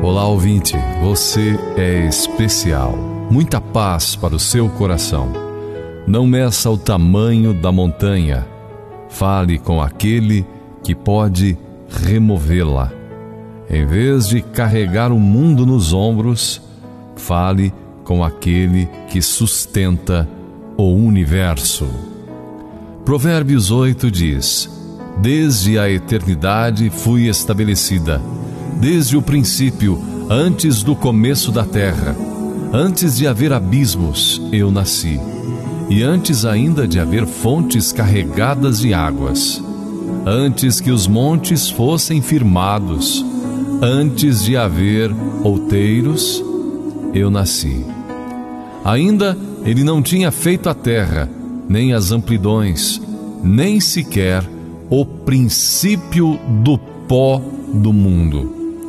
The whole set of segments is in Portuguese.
Olá, ouvinte, você é especial. Muita paz para o seu coração. Não meça o tamanho da montanha. Fale com aquele que pode removê-la. Em vez de carregar o mundo nos ombros, fale com aquele que sustenta o universo. Provérbios 8 diz: desde a eternidade fui estabelecida, desde o princípio, antes do começo da terra. Antes de haver abismos, eu nasci, e antes ainda de haver fontes carregadas de águas. Antes que os montes fossem firmados, antes de haver outeiros, eu nasci. Ainda ele não tinha feito a terra, nem as amplidões, nem sequer o princípio do pó do mundo.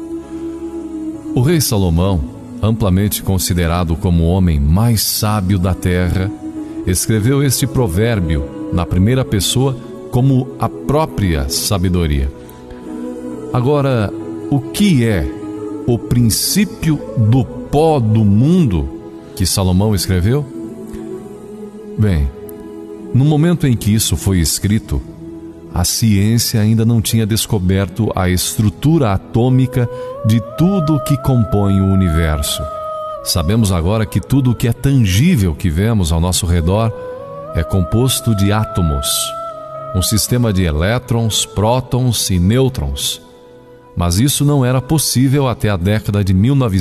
O rei Salomão, amplamente considerado como o homem mais sábio da terra, escreveu este provérbio na primeira pessoa como a própria sabedoria. Agora, o que é o princípio do pó do mundo que Salomão escreveu? Bem, no momento em que isso foi escrito, a ciência ainda não tinha descoberto a estrutura atômica de tudo o que compõe o universo. Sabemos agora que tudo o que é tangível que vemos ao nosso redor é composto de átomos, um sistema de elétrons, prótons e nêutrons. Mas isso não era possível até a década de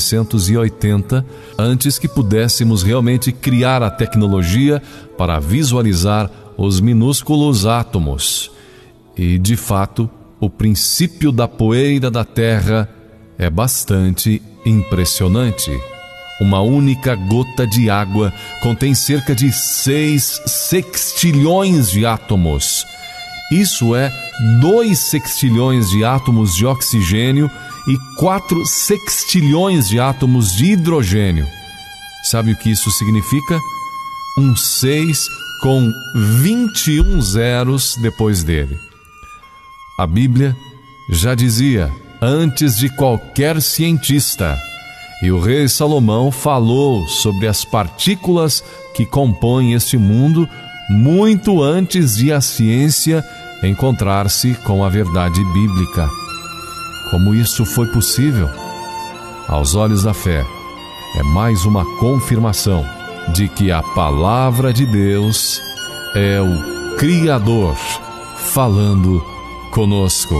1980, antes que pudéssemos realmente criar a tecnologia para visualizar os minúsculos átomos. E, de fato, o princípio da poeira da Terra é bastante impressionante. Uma única gota de água contém cerca de 6 sextilhões de átomos. Isso é 2 sextilhões de átomos de oxigênio e 4 sextilhões de átomos de hidrogênio. Sabe o que isso significa? Um 6 com 21 zeros depois dele. A Bíblia já dizia antes de qualquer cientista, e o rei Salomão falou sobre as partículas que compõem este mundo muito antes de a ciência encontrar-se com a verdade bíblica. Como isso foi possível? Aos olhos da fé, é mais uma confirmação de que a palavra de Deus é o Criador falando conosco.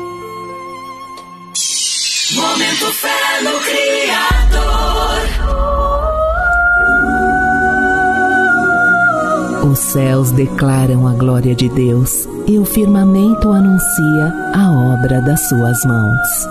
Momento Fé no Criador. Os céus declaram a glória de Deus e o firmamento anuncia a obra das suas mãos.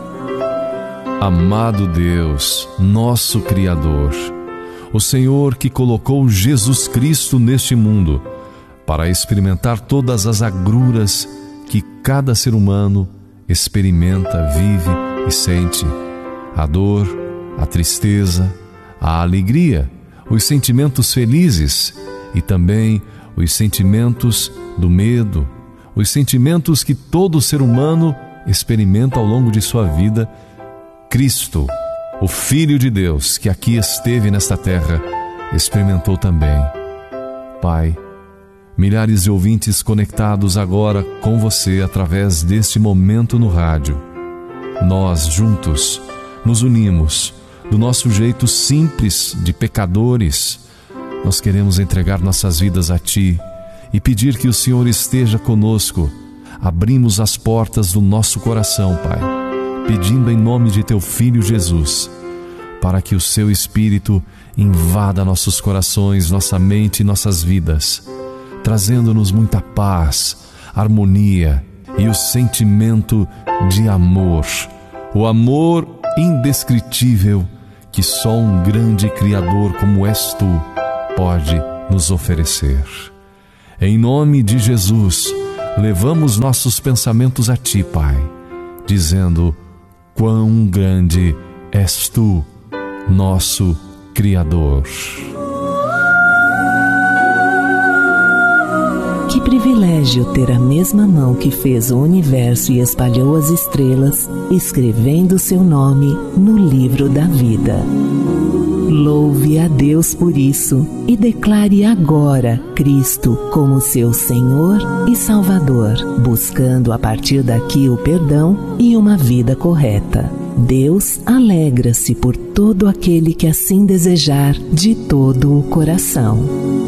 Amado Deus, nosso Criador, o Senhor que colocou Jesus Cristo neste mundo para experimentar todas as agruras que cada ser humano experimenta, vive e sente: a dor, a tristeza, a alegria, os sentimentos felizes e também os sentimentos do medo, os sentimentos que todo ser humano experimenta ao longo de sua vida. Cristo, o Filho de Deus que aqui esteve nesta terra, experimentou também. Pai, milhares de ouvintes conectados agora com você através deste momento no rádio. Nós, juntos, nos unimos do nosso jeito simples de pecadores. Nós queremos entregar nossas vidas a Ti e pedir que o Senhor esteja conosco. Abrimos as portas do nosso coração, Pai, pedindo em nome de Teu Filho Jesus, para que o Seu Espírito invada nossos corações, nossa mente e nossas vidas, trazendo-nos muita paz, harmonia e o sentimento de amor, o amor indescritível que só um grande Criador como és Tu pode nos oferecer. Em nome de Jesus, levamos nossos pensamentos a Ti, Pai, dizendo: quão grande és Tu, nosso Criador. Que privilégio ter a mesma mão que fez o universo e espalhou as estrelas, escrevendo seu nome no livro da vida. Louve a Deus por isso e declare agora Cristo como seu Senhor e Salvador, buscando a partir daqui o perdão e uma vida correta. Deus alegra-se por todo aquele que assim desejar de todo o coração.